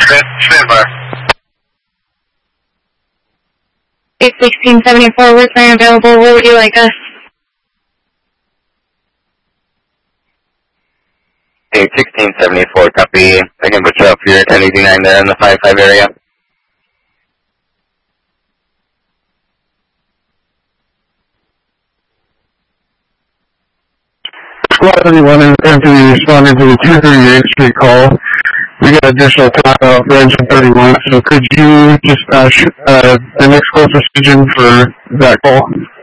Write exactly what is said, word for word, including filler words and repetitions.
Stand by. eight sixteen seventy-four, we're currently available. Where would you like us? eight sixteen seventy-four, copy. I can put you up here at ten eighty-nine there in the five five area. Squad thirty-one is currently responding to the two thirty-eighth Street call. We got additional talk out for engine thirty-one, so could you just uh, shoot uh, the next closest engine for that call?